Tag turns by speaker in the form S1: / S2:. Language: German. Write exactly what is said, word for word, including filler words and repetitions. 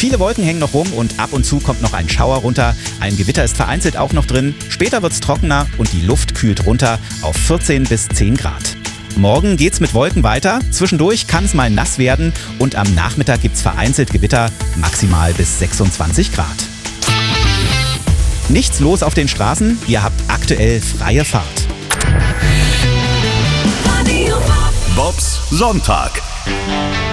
S1: Viele Wolken hängen noch rum und ab und zu kommt noch ein Schauer runter. Ein Gewitter ist vereinzelt auch noch drin. Später wird's trockener und die Luft kühlt runter auf vierzehn bis zehn Grad. Morgen geht's mit Wolken weiter. Zwischendurch kann es mal nass werden und am Nachmittag gibt's vereinzelt Gewitter, maximal bis sechsundzwanzig Grad. Nichts los auf den Straßen, ihr habt aktuell freie Fahrt.
S2: Bobs Sonntag.